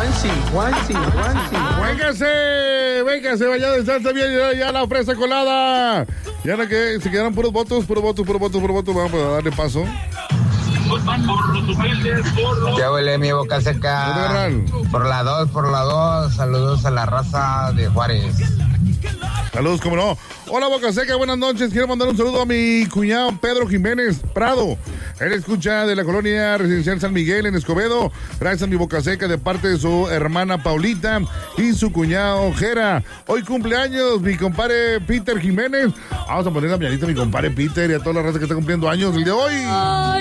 Véngase, vaya de salsa bien, ya la fresa colada. Ya no que se quedaron puros votos. Vamos a darle paso. Ya huele mi boca seca. Por la 2. Saludos a la raza de Juárez. Saludos, cómo no. Hola, Boca Seca, buenas noches. Quiero mandar un saludo a mi cuñado Pedro Jiménez Prado. Él escucha de la colonia residencial San Miguel en Escobedo. Gracias a mi Boca Seca de parte de su hermana Paulita y su cuñado Jera. Hoy cumpleaños mi compadre Peter Jiménez. Vamos a poner la mañanita a mi compadre Peter y a toda la raza que está cumpliendo años el día de hoy.